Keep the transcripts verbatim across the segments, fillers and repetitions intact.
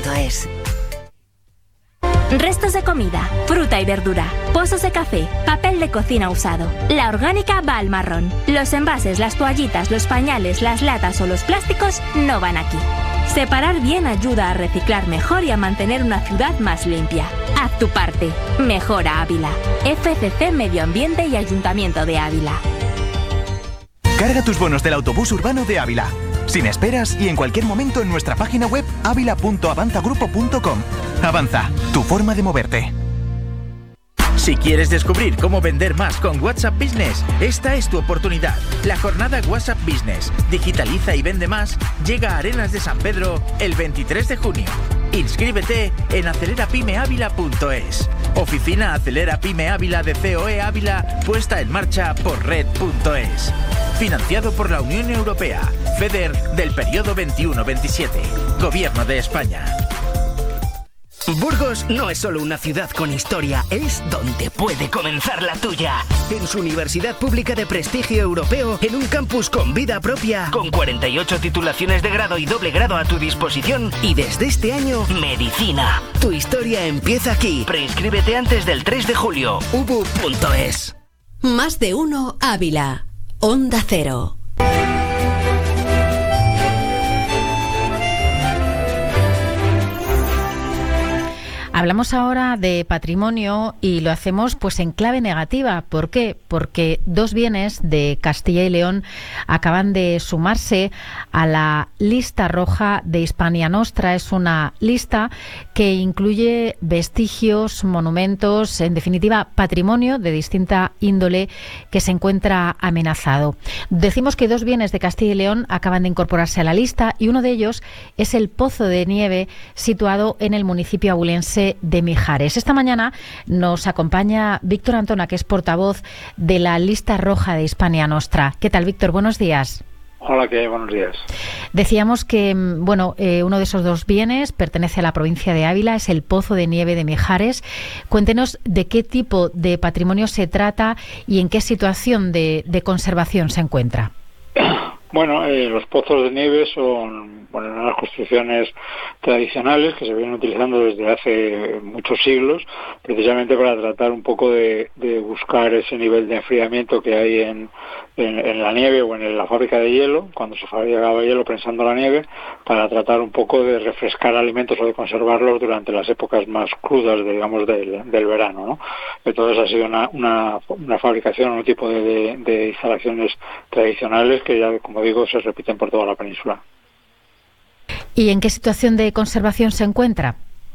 punto es. Restos de comida, fruta y verdura, pozos de café, papel de cocina usado. La orgánica va al marrón. Los envases, las toallitas, los pañales, las latas o los plásticos no van aquí. Separar bien ayuda a reciclar mejor y a mantener una ciudad más limpia. Haz tu parte. Mejora Ávila. F C C Medio Ambiente y Ayuntamiento de Ávila. Carga tus bonos del autobús urbano de Ávila. Sin esperas y en cualquier momento en nuestra página web avila punto avanzagrupo punto com. Avanza, tu forma de moverte. Si quieres descubrir cómo vender más con WhatsApp Business, esta es tu oportunidad. La jornada WhatsApp Business, digitaliza y vende más, llega a Arenas de San Pedro el veintitrés de junio. Inscríbete en acelera pyme ávila punto es. Oficina Acelera Pyme Ávila de C O E Ávila, puesta en marcha por red punto es. Financiado por la Unión Europea, FEDER del periodo veintiuno veintisiete. Gobierno de España. Burgos no es solo una ciudad con historia, es donde puede comenzar la tuya. En su universidad pública de prestigio europeo, en un campus con vida propia, con cuarenta y ocho titulaciones de grado y doble grado a tu disposición, y desde este año, medicina. Tu historia empieza aquí. Preinscríbete antes del tres de julio. u b u punto es. Más de uno Ávila. Onda Cero. Hablamos ahora de patrimonio y lo hacemos pues en clave negativa. ¿Por qué? Porque dos bienes de Castilla y León acaban de sumarse a la lista roja de Hispania Nostra. Es una lista que incluye vestigios, monumentos, en definitiva patrimonio de distinta índole que se encuentra amenazado. Decimos que dos bienes de Castilla y León acaban de incorporarse a la lista y uno de ellos es el Pozo de Nieve situado en el municipio abulense de Mijares. Esta mañana nos acompaña Víctor Antona, que es portavoz de la lista roja de Hispania Nostra. ¿Qué tal, Víctor? Buenos días. Hola, ¿qué hay? Buenos días. Decíamos que bueno, eh, uno de esos dos bienes pertenece a la provincia de Ávila, es el Pozo de Nieve de Mijares. Cuéntenos de qué tipo de patrimonio se trata y en qué situación de, de conservación se encuentra. Bueno, eh, los pozos de nieve son bueno, unas construcciones tradicionales que se vienen utilizando desde hace muchos siglos, precisamente para tratar un poco de, de buscar ese nivel de enfriamiento que hay en, en, en la nieve o en la fábrica de hielo, cuando se fabricaba hielo prensando la nieve, para tratar un poco de refrescar alimentos o de conservarlos durante las épocas más crudas, digamos, del, del verano, ¿no? Entonces ha sido una, una, una fabricación, un tipo de, de, de instalaciones tradicionales que ya, como digo, se repiten por toda la península. ¿Y en qué situación de conservación se encuentra?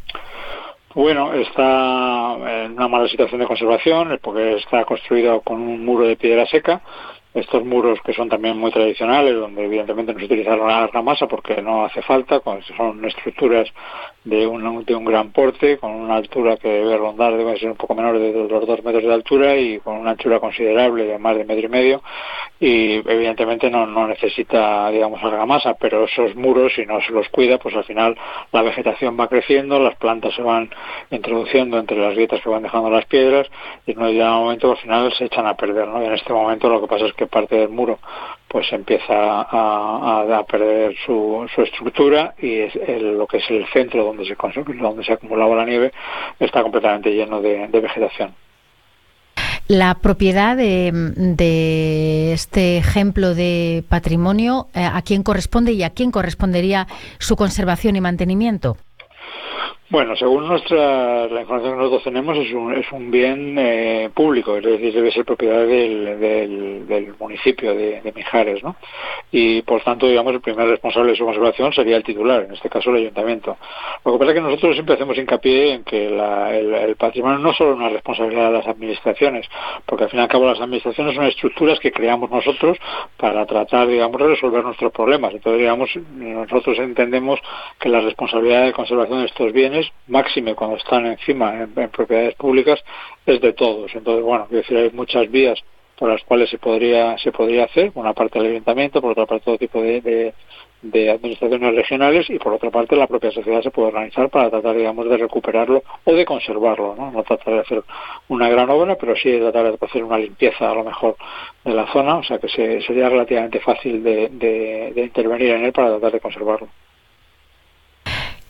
Bueno, está en una mala situación de conservación porque está construido con un muro de piedra seca. Estos muros que son también muy tradicionales, donde evidentemente no se utiliza la argamasa porque no hace falta, son estructuras de un, de un gran porte, con una altura que debe rondar, debe ser un poco menor de los dos metros de altura y con una anchura considerable de más de metro y medio, y evidentemente no, no necesita, digamos, argamasa, pero esos muros, si no se los cuida, pues al final la vegetación va creciendo, las plantas se van introduciendo entre las grietas que van dejando las piedras, y en un momento al final se echan a perder, ¿no? Y en este momento lo que pasa es que parte del muro pues empieza a, a, a perder su, su estructura y es el, lo que es el centro donde se donde se acumulaba la nieve está completamente lleno de, de vegetación. La propiedad de, de este ejemplo de patrimonio, ¿a quién corresponde y a quién correspondería su conservación y mantenimiento? Bueno, según nuestra la información que nosotros tenemos, es un, es un bien eh, público, es decir, debe ser propiedad del, del, del municipio de, de Mijares, ¿no? Y por tanto, digamos, el primer responsable de su conservación sería el titular, en este caso el ayuntamiento. Lo que pasa es que nosotros siempre hacemos hincapié en que la, el, el patrimonio no es solo una responsabilidad de las administraciones, porque al fin y al cabo las administraciones son estructuras que creamos nosotros para tratar, digamos, de resolver nuestros problemas. Entonces, digamos, nosotros entendemos que la responsabilidad de conservación de estos bienes, máxime cuando están encima en, en propiedades públicas, es de todos. Entonces, bueno, quiero decir, hay muchas vías por las cuales se podría se podría hacer, por una parte el ayuntamiento, por otra parte todo tipo de, de, de administraciones regionales y por otra parte la propia sociedad se puede organizar para tratar, digamos, de recuperarlo o de conservarlo, ¿no? No tratar de hacer una gran obra, pero sí de tratar de hacer una limpieza a lo mejor de la zona, o sea que se, sería relativamente fácil de, de, de intervenir en él para tratar de conservarlo.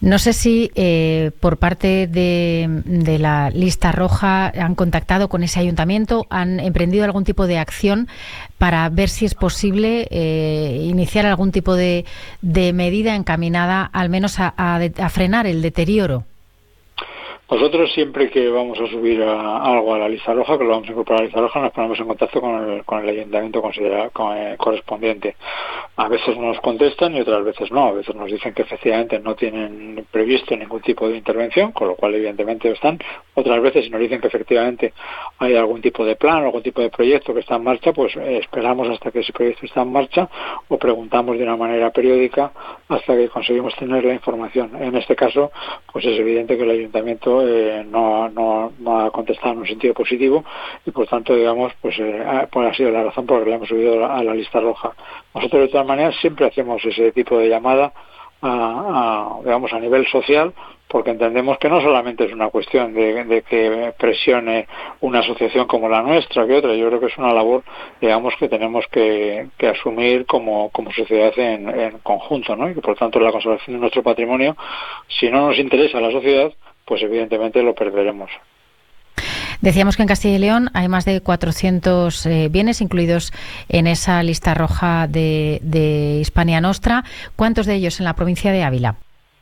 No sé si eh, por parte de, de la lista roja han contactado con ese ayuntamiento, han emprendido algún tipo de acción para ver si es posible eh, iniciar algún tipo de, de medida encaminada al menos a, a, a frenar el deterioro. Nosotros siempre que vamos a subir a, algo a la lista roja, que lo vamos a incorporar a la lista roja, nos ponemos en contacto con el, con el ayuntamiento considera, con, eh, correspondiente. A veces nos contestan y otras veces no. A veces nos dicen que efectivamente no tienen previsto ningún tipo de intervención, con lo cual evidentemente están. Otras veces si nos dicen que efectivamente hay algún tipo de plan, algún tipo de proyecto que está en marcha, pues eh, esperamos hasta que ese proyecto está en marcha o preguntamos de una manera periódica hasta que conseguimos tener la información. En este caso, pues es evidente que el ayuntamiento Eh, no, no, no ha contestado en un sentido positivo y por tanto digamos pues, eh, pues ha sido la razón por la que le hemos subido a la, a la lista roja. Nosotros de todas maneras siempre hacemos ese tipo de llamada a, a, digamos a nivel social, porque entendemos que no solamente es una cuestión de, de que presione una asociación como la nuestra que otra. Yo creo que es una labor, digamos, que tenemos que, que asumir como, como sociedad en, en conjunto, ¿no? Y que por tanto la conservación de nuestro patrimonio, si no nos interesa a la sociedad, pues evidentemente lo perderemos. Decíamos que en Castilla y León hay más de cuatrocientos eh, bienes incluidos en esa lista roja de, de Hispania Nostra. ¿Cuántos de ellos en la provincia de Ávila?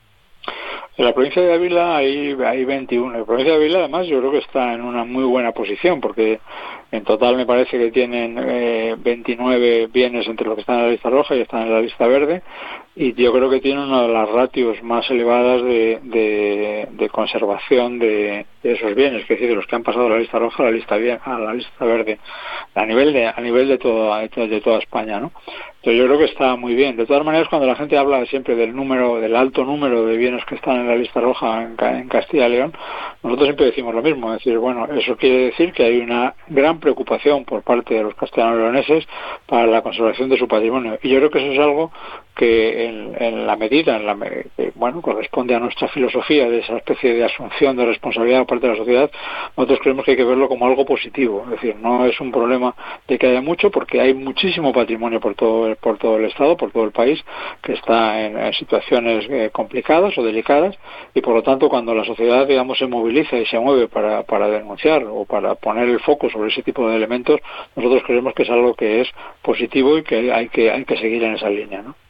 En la provincia de Ávila hay, hay veintiuno. La provincia de Ávila, además, yo creo que está en una muy buena posición, porque en total me parece que tienen eh, veintinueve bienes entre los que están en la lista roja y están en la lista verde, y yo creo que tienen una de las ratios más elevadas de, de, de conservación de, de esos bienes, es decir, de los que han pasado de la lista roja a la lista a la lista verde, a nivel de a nivel de toda de toda España, ¿no? Entonces yo creo que está muy bien. De todas maneras, cuando la gente habla siempre del número, del alto número de bienes que están en la lista roja en, en Castilla y León, nosotros siempre decimos lo mismo, es decir, bueno, eso quiere decir que hay una gran preocupación por parte de los castellano-leoneses para la conservación de su patrimonio, y yo creo que eso es algo que en, en la medida en la que, bueno, corresponde a nuestra filosofía de esa especie de asunción de responsabilidad por parte de la sociedad. Nosotros creemos que hay que verlo como algo positivo, es decir, no es un problema de que haya mucho, porque hay muchísimo patrimonio por todo por todo el estado, por todo el país, que está en, en situaciones eh, complicadas o delicadas, y por lo tanto cuando la sociedad, digamos, se moviliza y se mueve para, para denunciar o para poner el foco sobre ese tipo de elementos, nosotros creemos que es algo que es positivo y que hay que hay que seguir en esa línea, ¿no?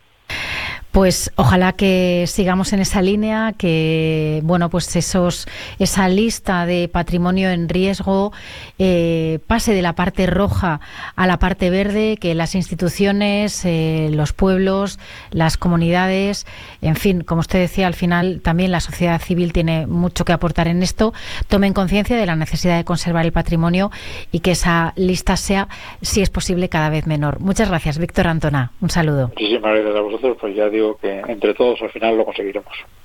Pues ojalá que sigamos en esa línea, que bueno, pues esos esa lista de patrimonio en riesgo eh, pase de la parte roja a la parte verde, que las instituciones, eh, los pueblos, las comunidades, en fin, como usted decía, al final también la sociedad civil tiene mucho que aportar en esto, tomen conciencia de la necesidad de conservar el patrimonio y que esa lista sea, si es posible, cada vez menor. Muchas gracias, Víctor Antona. Un saludo. Muchísimas gracias a vosotros, pues ya digo que entre todos al final lo conseguiremos.